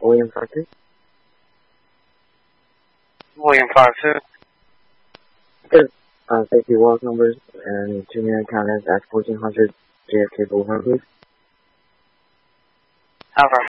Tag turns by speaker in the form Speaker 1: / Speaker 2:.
Speaker 1: William 52.
Speaker 2: William 52.
Speaker 1: Good. Safety walk numbers and 2-minute counters at 1400 JFK Boulevard, please.
Speaker 2: Okay.